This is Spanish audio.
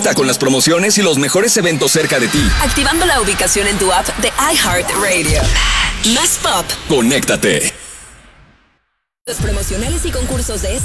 Conecta con las promociones y los mejores eventos cerca de ti. Activando la ubicación en tu app de iHeartRadio. Más pop. Conéctate. Los promocionales y concursos de